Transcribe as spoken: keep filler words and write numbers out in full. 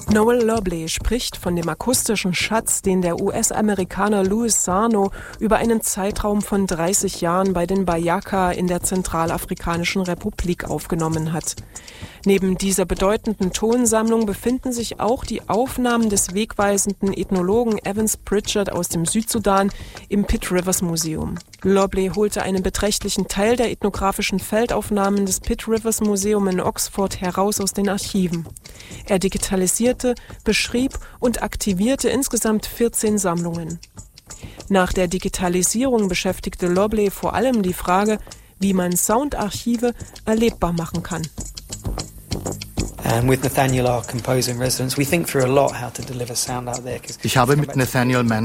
Noel Lobley spricht von dem akustischen Schatz, den der U S-Amerikaner Louis Sarno über einen Zeitraum von dreißig Jahren bei den Bayaka in der Zentralafrikanischen Republik aufgenommen hat. Neben dieser bedeutenden Tonsammlung befinden sich auch die Aufnahmen des wegweisenden Ethnologen Evans Pritchard aus dem Südsudan im Pitt Rivers Museum. Lobley holte einen beträchtlichen Teil der ethnografischen Feldaufnahmen des Pitt Rivers Museum in Oxford heraus aus den Archiven. Er digitalisierte, beschrieb und aktivierte insgesamt vierzehn Sammlungen. Nach der Digitalisierung beschäftigte Lobley vor allem die Frage, wie man Soundarchive erlebbar machen kann. Ich habe mit Nathaniel Mann